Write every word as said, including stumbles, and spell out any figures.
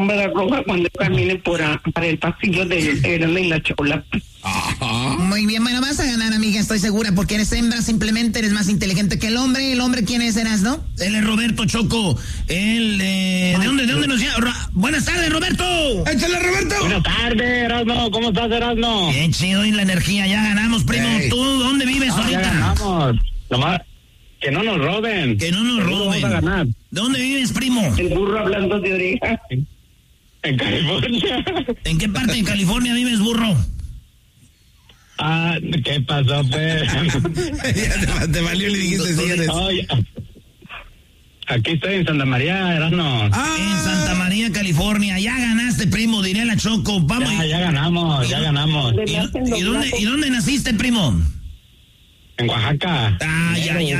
alfombra roja cuando camine por a, para el pasillo de Erasmo y la Chola. Ajá. Muy bien, bueno, vas a ganar, amiga, estoy segura, porque eres hembra, simplemente eres más inteligente que el hombre. ¿El hombre quién es, Erasmo? Él es Roberto Choco. Él, eh, ¿de dónde, de dónde nos llama? Ro- Buenas tardes, Roberto. ¡Échale, Roberto! Buenas tardes, Erasmo. ¿Cómo estás, Erasmo? Bien chido, y la energía, ya ganamos, primo. Hey. ¿Tú dónde vives Ah, ahorita? ya ganamos. Nomás que no nos roben. Que no nos Seguro roben. vamos a ganar. ¿Dónde vives, primo? El burro hablando de orejas. En California. ¿En qué parte de California vives, burro? Ah, ¿qué pasó, pues? Ya te, te valió y le dijiste sí eres. Oye, aquí estoy en Santa María, Erasmo. Ah, En Santa María, California. Ya ganaste, primo, diría la Choco. Vamos. Ya, ya ganamos, ya ganamos. ¿Y, y dónde, ¿Y dónde naciste, primo? En Oaxaca. Ah, ya, ya,